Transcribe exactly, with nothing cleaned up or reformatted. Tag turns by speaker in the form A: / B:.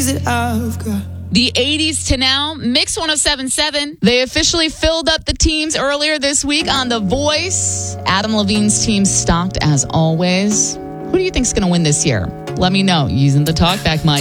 A: that I've got.
B: The eighties to now, Mix one oh seven point seven. They officially filled up the teams earlier this week on The Voice. Adam Levine's team stocked as always. Who do you think's going to win this year? Let me know using the talkback mic.